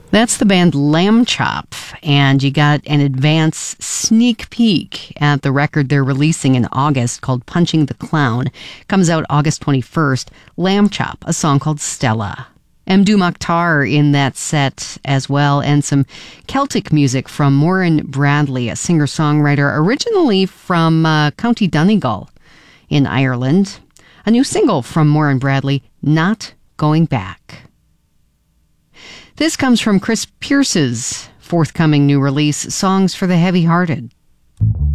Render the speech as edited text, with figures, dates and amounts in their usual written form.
That's the band Lamb Chop, and you got an advance sneak peek at the record they're releasing in August called Punching the Clown. Comes out August 21st. Lamb Chop, a song called Stella. Mdou Moctar in that set as well, and some Celtic music from Moran Bradley, a singer-songwriter originally from County Donegal in Ireland. A new single from Moran Bradley, Not Going Back. This comes from Chris Pierce's forthcoming new release, Songs for the Heavy-Hearted.